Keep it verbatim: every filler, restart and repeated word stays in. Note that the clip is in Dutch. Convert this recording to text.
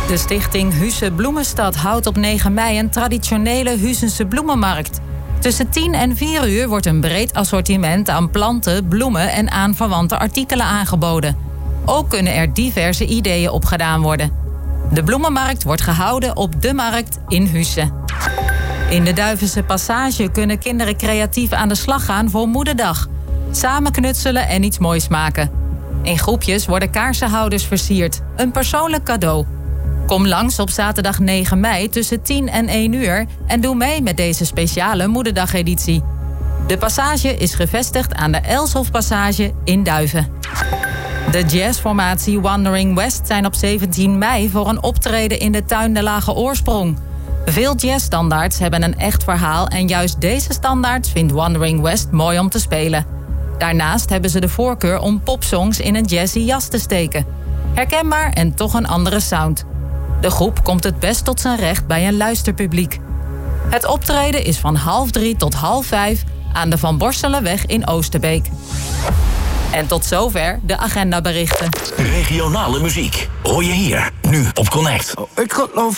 De stichting Husse Bloemenstad houdt op negen mei een traditionele Huissense bloemenmarkt. Tussen tien en vier uur wordt een breed assortiment aan planten, bloemen en aanverwante artikelen aangeboden. Ook kunnen er diverse ideeën opgedaan worden. De bloemenmarkt wordt gehouden op De Markt in Husse. In de Duivense Passage kunnen kinderen creatief aan de slag gaan voor Moederdag. Samen knutselen en iets moois maken. In groepjes worden kaarsenhouders versierd. Een persoonlijk cadeau. Kom langs op zaterdag negen mei tussen tien en één uur... en doe mee met deze speciale Moederdag-editie. De Passage is gevestigd aan de Elshof-passage in Duiven. De jazzformatie Wandering West zijn op zeventien mei... voor een optreden in de Tuin de Lage Oorsprong. Veel jazzstandaards hebben een echt verhaal... en juist deze standaards vindt Wandering West mooi om te spelen. Daarnaast hebben ze de voorkeur om popsongs in een jazzy jas te steken. Herkenbaar en toch een andere sound. De groep komt het best tot zijn recht bij een luisterpubliek. Het optreden is van half drie tot half vijf aan de Van Borselenweg in Oosterbeek. En tot zover de agendaberichten. Regionale muziek hoor je hier, nu op Connect. Oh, ik geloof